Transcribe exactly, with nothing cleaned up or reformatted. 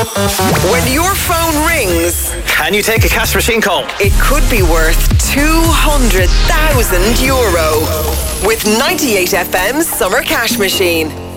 When your phone rings, Can you take a cash machine call? it could be worth two hundred thousand euro with ninety-eight F M's Summer Cash Machine.